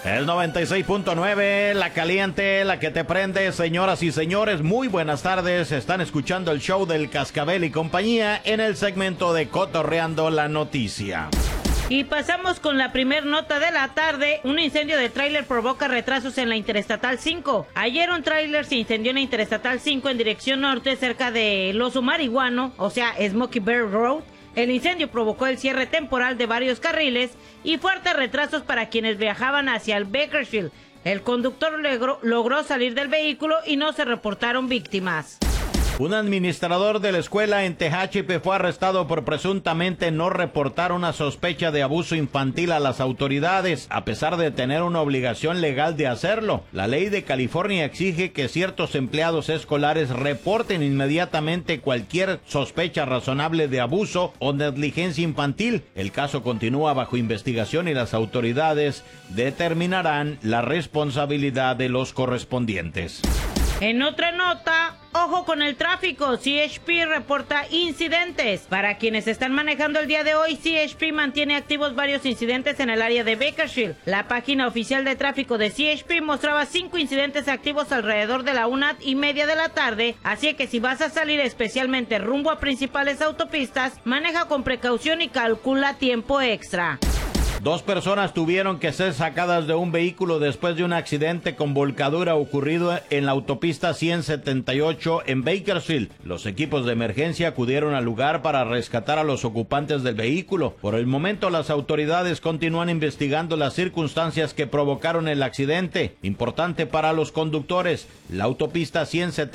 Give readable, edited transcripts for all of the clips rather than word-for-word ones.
El 96.9, la caliente, la que te prende. Señoras y señores, muy buenas tardes. Están escuchando el show del Cascabel y compañía en el segmento de Cotorreando la Noticia. Y pasamos con la primer nota de la tarde. Un incendio de tráiler provoca retrasos en la Interestatal 5. Ayer un tráiler se incendió en la Interestatal 5 en dirección norte cerca de Oso Marihuano, o sea, Smokey Bear Road. El incendio provocó el cierre temporal de varios carriles y fuertes retrasos para quienes viajaban hacia el Bakersfield. El conductor logró salir del vehículo y no se reportaron víctimas. Un administrador de la escuela en Tehachapi fue arrestado por presuntamente no reportar una sospecha de abuso infantil a las autoridades, a pesar de tener una obligación legal de hacerlo. La ley de California exige que ciertos empleados escolares reporten inmediatamente cualquier sospecha razonable de abuso o negligencia infantil. El caso continúa bajo investigación y las autoridades determinarán la responsabilidad de los correspondientes. En otra nota, ojo con el tráfico, CHP reporta incidentes. Para quienes están manejando el día de hoy, CHP mantiene activos varios incidentes en el área de Bakersfield. La página oficial de tráfico de CHP mostraba 5 incidentes activos alrededor de la 1:30 de la tarde, así que si vas a salir especialmente rumbo a principales autopistas, maneja con precaución y calcula tiempo extra. 2 personas tuvieron que ser sacadas de un vehículo después de un accidente con volcadura ocurrido en la autopista 178 en Bakersfield. Los equipos de emergencia acudieron al lugar para rescatar a los ocupantes del vehículo. Por el momento, las autoridades continúan investigando las circunstancias que provocaron el accidente. Importante para los conductores, la autopista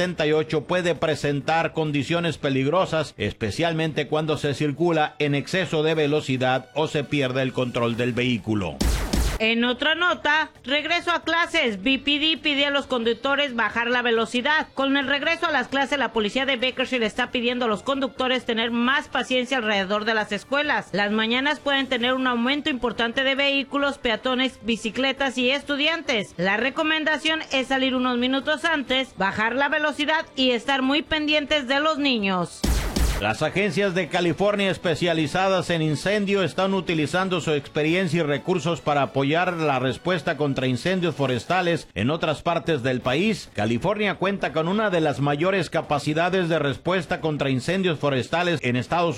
178 puede presentar condiciones peligrosas, especialmente cuando se circula en exceso de velocidad o se pierde el control del vehículo. En otra nota, regreso a clases. BPD pide a los conductores bajar la velocidad. Con el regreso a las clases, la policía de Bakersfield está pidiendo a los conductores tener más paciencia alrededor de las escuelas. Las mañanas pueden tener un aumento importante de vehículos, peatones, bicicletas y estudiantes. La recomendación es salir unos minutos antes, bajar la velocidad y estar muy pendientes de los niños. Las agencias de California especializadas en incendio están utilizando su experiencia y recursos para apoyar la respuesta contra incendios forestales en otras partes del país. California cuenta con una de las mayores capacidades de respuesta contra incendios forestales en Estados Unidos.